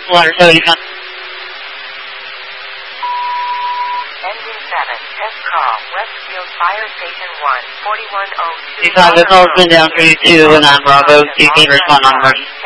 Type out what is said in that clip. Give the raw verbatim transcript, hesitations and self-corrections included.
Water seventy-five. Engine seven, test call, Westfield Fire Station one, forty-one oh two. The call's been down for you two, and I'm Bravo. You can respond on emergency.